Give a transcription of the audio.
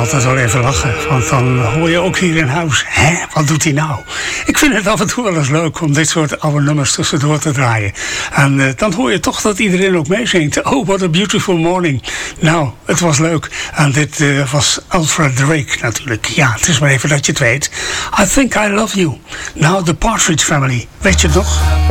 altijd wel even lachen. Want dan hoor je ook hier in huis, wat doet hij nou? Ik vind het af en toe wel eens leuk om dit soort oude nummers tussendoor te draaien. En dan hoor je toch dat iedereen ook meezingt. Oh, what a beautiful morning. Nou, het was leuk. En dit was Alfred Drake natuurlijk. Ja, het is maar even dat je het weet. I think I love you. Nou, The Partridge Family. Weet je het nog?